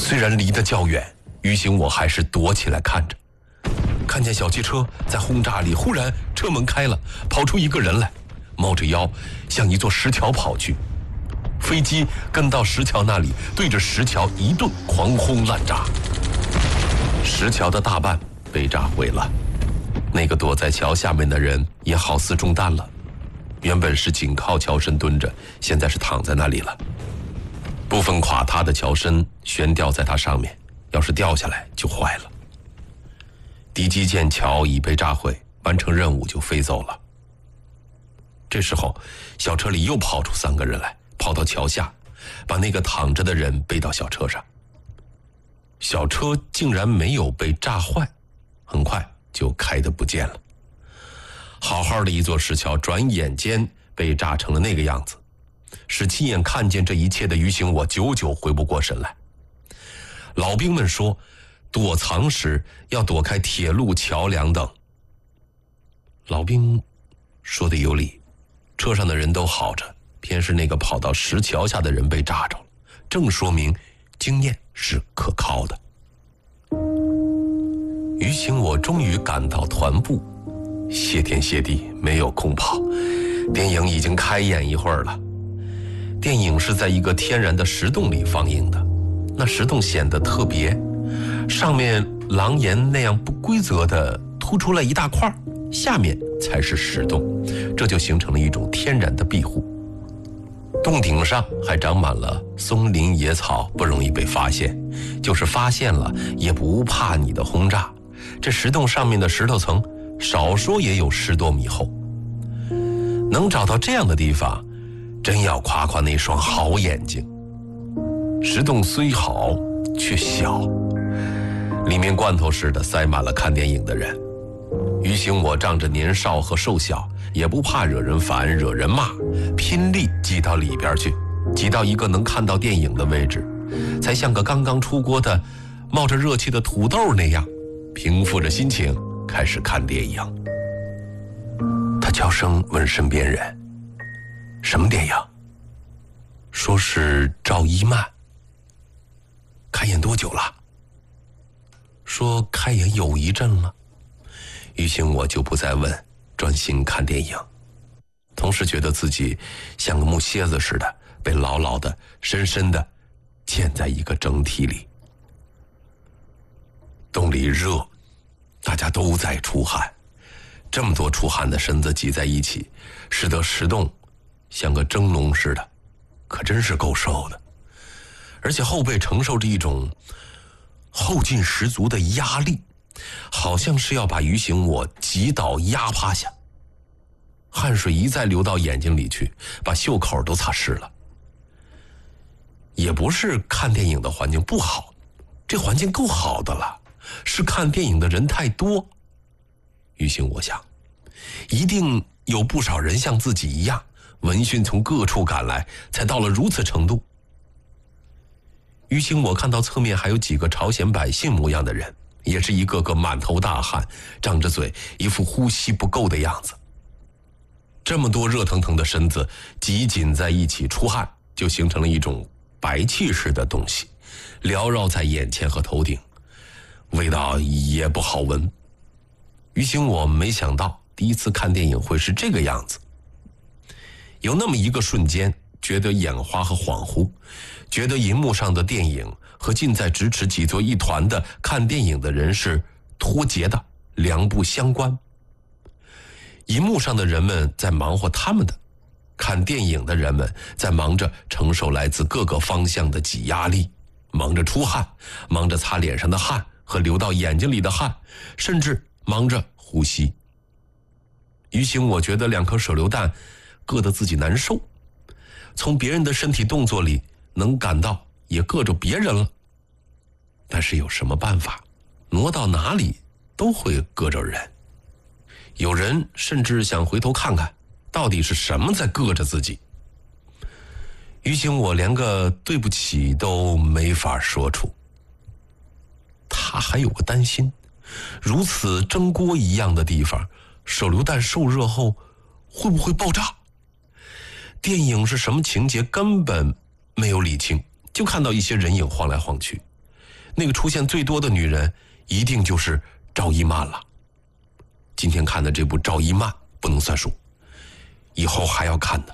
虽然离得较远，于行我还是躲起来看着。看见小汽车在轰炸里，忽然车门开了，跑出一个人来，猫着腰向一座石桥跑去。飞机跟到石桥那里，对着石桥一顿狂轰滥炸，石桥的大半被炸毁了。那个躲在桥下面的人也好似中弹了，原本是紧靠桥身蹲着，现在是躺在那里了。部分垮塌的桥身悬吊在它上面，要是掉下来就坏了。敌机见桥已被炸毁，完成任务就飞走了。这时候小车里又跑出3个人来，跑到桥下，把那个躺着的人背到小车上。小车竟然没有被炸坏，很快就开得不见了。好好的一座石桥，转眼间被炸成了那个样子，使亲眼看见这一切的于行我久久回不过神来。老兵们说，躲藏时要躲开铁路、桥梁等。老兵说的有理，车上的人都好着，偏是那个跑到石桥下的人被炸着了，正说明经验是可靠的。于行我终于赶到团部，谢天谢地没有空跑，电影已经开演一会儿了。电影是在一个天然的石洞里放映的，那石洞显得特别，上面廊檐那样不规则的突出来一大块，下面才是石洞，这就形成了一种天然的庇护。洞顶上还长满了松林野草，不容易被发现，就是发现了也不怕你的轰炸。这石洞上面的石头层少说也有10多米厚，能找到这样的地方，真要夸夸那双好眼睛。石洞虽好却小，里面罐头似的塞满了看电影的人。于行我仗着年少和瘦小，也不怕惹人烦惹人骂，拼力挤到里边去，挤到一个能看到电影的位置，才像个刚刚出锅的冒着热气的土豆那样，平复着心情开始看电影。他悄声问身边人，什么电影？说是赵一曼。开演多久了？说开演有一阵了。于行我就不再问，专心看电影，同时觉得自己像个木楔子似的，被牢牢的深深的嵌在一个整体里。洞里热，大家都在出汗，这么多出汗的身子挤在一起，使得石洞像个蒸笼似的，可真是够受的。而且后背承受着一种后劲十足的压力，好像是要把于行我挤倒压趴下。汗水一再流到眼睛里去，把袖口都擦湿了。也不是看电影的环境不好，这环境够好的了，是看电影的人太多。于行我想，一定有不少人像自己一样，闻讯从各处赶来，才到了如此程度。于行我看到侧面还有几个朝鲜百姓模样的人，也是一个个满头大汗，张着嘴，一副呼吸不够的样子。这么多热腾腾的身子挤紧在一起出汗，就形成了一种白气似的东西，缭绕在眼前和头顶，味道也不好闻。于行我没想到第一次看电影会是这个样子。有那么一个瞬间，觉得眼花和恍惚，觉得荧幕上的电影和近在咫尺挤作一团的看电影的人是脱节的，两不相关。荧幕上的人们在忙活他们的，看电影的人们在忙着承受来自各个方向的挤压力，忙着出汗，忙着擦脸上的汗和流到眼睛里的汗，甚至忙着呼吸。于行我觉得2颗手榴弹硌得自己难受，从别人的身体动作里能感到也硌着别人了，但是有什么办法，挪到哪里都会硌着人。有人甚至想回头看看到底是什么在硌着自己。于行我连个对不起都没法说出。他还有个担心，如此蒸锅一样的地方，手榴弹受热后会不会爆炸？电影是什么情节根本没有理清，就看到一些人影晃来晃去。 那个出现最多的女人一定就是赵一曼了。今天看的这部《赵一曼》不能算数，以后还要看的。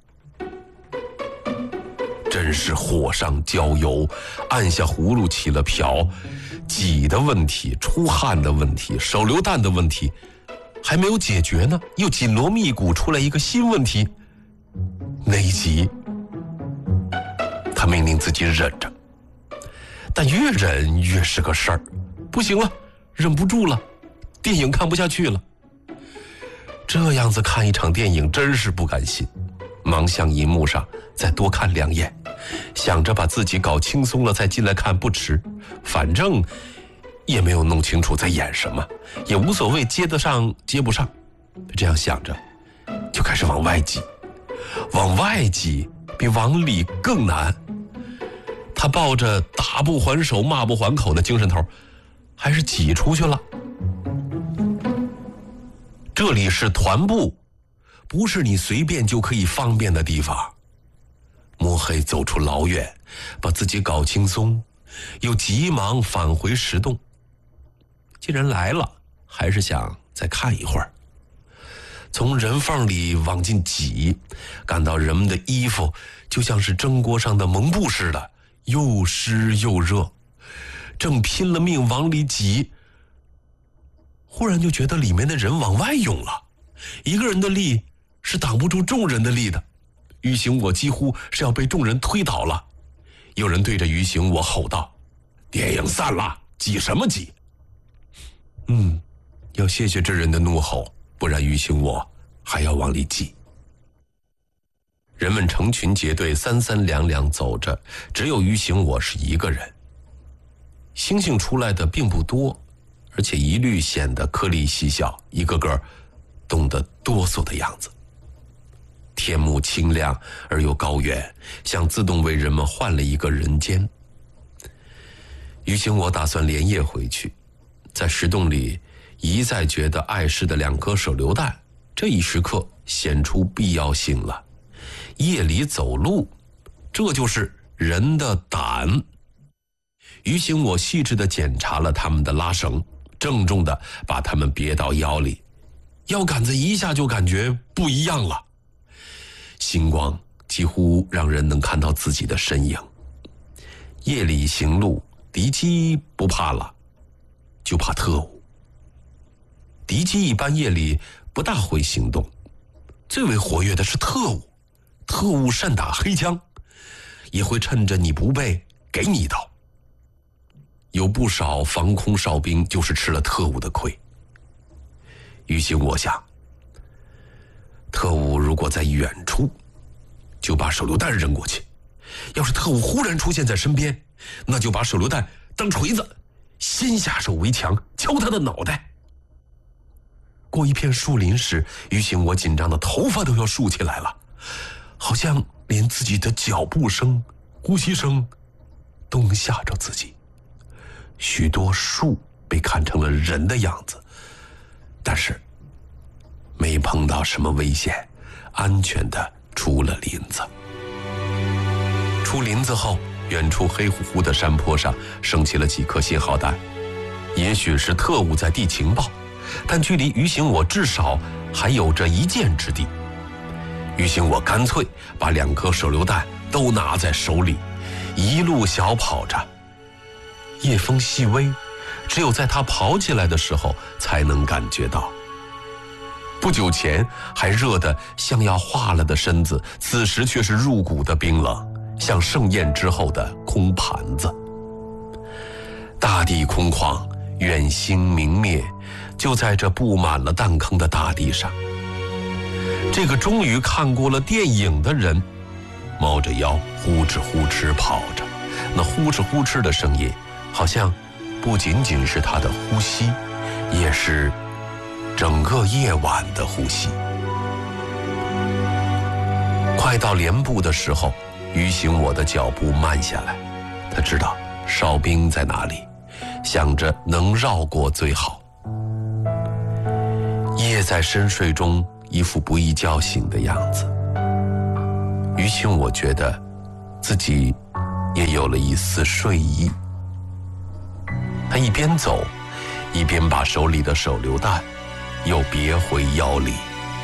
真是火上浇油，按下葫芦起了瓢，挤的问题、出汗的问题、手榴弹的问题还没有解决呢，又紧锣密鼓出来一个新问题。那一集他命令自己忍着，但越忍越是个事儿，不行了，忍不住了，电影看不下去了。这样子看一场电影真是不甘心，忙向银幕上再多看2眼，想着把自己搞轻松了再进来看不迟，反正也没有弄清楚在演什么，也无所谓接得上接不上。这样想着就开始往外挤，往外挤比往里更难。他抱着打不还手骂不还口的精神头，还是挤出去了。这里是团部，不是你随便就可以方便的地方。摸黑走出老远，把自己搞轻松，又急忙返回石洞。既然来了，还是想再看一会儿。从人缝里往进挤，感到人们的衣服就像是蒸锅上的蒙布似的，又湿又热，正拼了命往里挤，忽然就觉得里面的人往外涌了，一个人的力是挡不住众人的力的，于行我几乎是要被众人推倒了。有人对着于行我吼道：“电影散了，挤什么挤？”要谢谢这人的怒吼，不然于行我还要往里挤。人们成群结队，三三两两走着，只有于行我是一个人。星星出来的并不多，而且一律显得颗粒细小，一个个冻得哆嗦的样子。天幕清亮而又高远，像自动为人们换了一个人间。于行我打算连夜回去，在石洞里一再觉得碍事的2颗手榴弹，这一时刻显出必要性了。夜里走路，这就是人的胆。于行我细致地检查了他们的拉绳，郑重地把他们别到腰里，腰杆子一下就感觉不一样了，星光几乎让人能看到自己的身影。夜里行路，敌机不怕了，就怕特务。敌机一般夜里不大会行动，最为活跃的是特务。特务善打黑枪，也会趁着你不备给你一刀。有不少防空哨兵就是吃了特务的亏。于心我想，特务如果在远处，就把手榴弹扔过去；要是特务忽然出现在身边，那就把手榴弹当锤子，先下手为强，敲他的脑袋。过一片树林时，于心我紧张的头发都要竖起来了，好像连自己的脚步声、呼吸声都能吓着自己。许多树被看成了人的样子，但是没碰到什么危险，安全的出了林子。出林子后，远处黑乎乎的山坡上升起了几颗信号弹，也许是特务在递情报，但距离于行我至少还有着1箭之地。于行我干脆把2颗手榴弹都拿在手里，一路小跑着。夜风细微，只有在他跑起来的时候才能感觉到。不久前还热得像要化了的身子，此时却是入骨的冰冷，像盛宴之后的空盘子。大地空旷，远星明灭，就在这布满了弹坑的大地上。这个终于看过了电影的人，猫着腰呼哧呼哧跑着，那呼哧呼哧的声音，好像不仅仅是他的呼吸，也是整个夜晚的呼吸。快到连部的时候，于行我的脚步慢下来，他知道哨兵在哪里，想着能绕过最好。夜在深睡中一副不易叫醒的样子，于行我觉得自己也有了一丝睡意。 他一边走，一边把手里的手榴弹又别回腰里。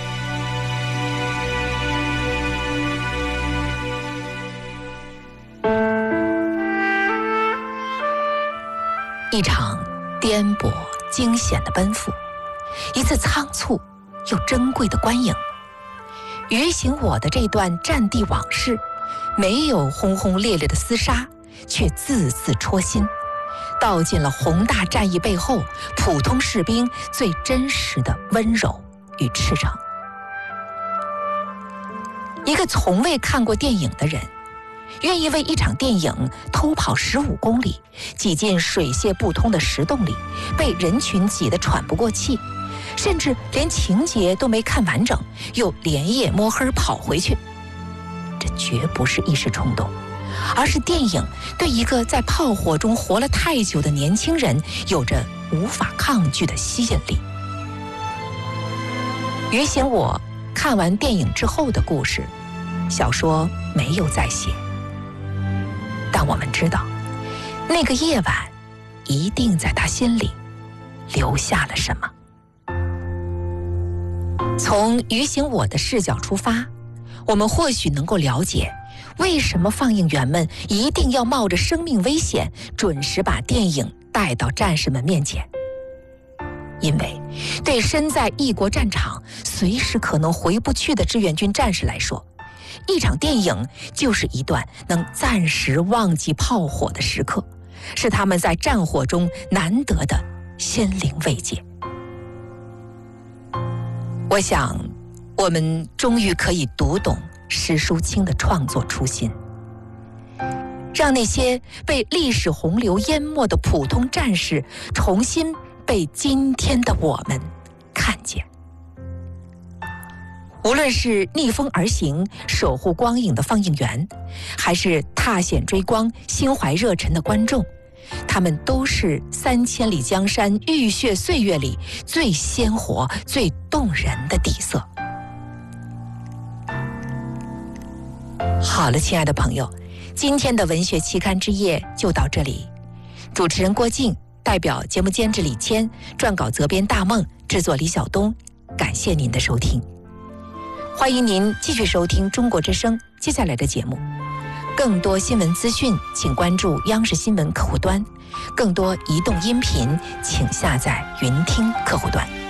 一场颠簸惊险的奔赴，一次仓促又珍贵的观影。余行我的这段战地往事，没有轰轰烈烈的厮杀，却字字戳心，道尽了宏大战役背后普通士兵最真实的温柔与赤诚。一个从未看过电影的人，愿意为一场电影偷跑15公里，挤进水泄不通的石洞里，被人群挤得喘不过气，甚至连情节都没看完整，又连夜摸黑跑回去。这绝不是一时冲动，而是电影对一个在炮火中活了太久的年轻人有着无法抗拒的吸引力。余行我看完电影之后的故事，小说没有再写，但我们知道，那个夜晚一定在他心里留下了什么。从余行我的视角出发，我们或许能够了解，为什么放映员们一定要冒着生命危险，准时把电影带到战士们面前。因为对身在异国战场、随时可能回不去的志愿军战士来说，一场电影就是一段能暂时忘记炮火的时刻，是他们在战火中难得的心灵慰藉。我想，我们终于可以读懂石淑清的创作初心，让那些被历史洪流淹没的普通战士重新被今天的我们看见。无论是逆风而行守护光影的放映员，还是踏险追光心怀热忱的观众，他们都是3000里江山浴血岁月里最鲜活最动人的底色。好了，亲爱的朋友，今天的文学期刊之夜就到这里。主持人郭靖，代表节目监制李谦，撰稿责编大梦，制作李晓东，感谢您的收听。欢迎您继续收听中国之声接下来的节目。更多新闻资讯，请关注央视新闻客户端；更多移动音频，请下载云听客户端。